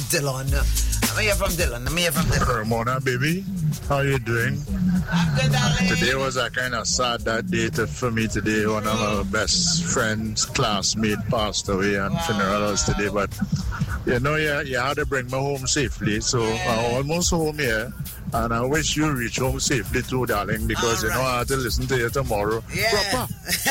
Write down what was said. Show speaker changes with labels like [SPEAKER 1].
[SPEAKER 1] Dylan. Let me hear from Dylan.
[SPEAKER 2] Mona, baby, how you doing?
[SPEAKER 1] I'm good, darling.
[SPEAKER 2] Today was a kind of sad that day for me today. One of my best friends, classmate, passed away, and funeral was today. But you know, you had to bring me home safely, so I'm almost home here. And I wish you reach home safely too, darling, because you know I have to listen to you tomorrow.
[SPEAKER 1] Yeah.
[SPEAKER 2] Proper.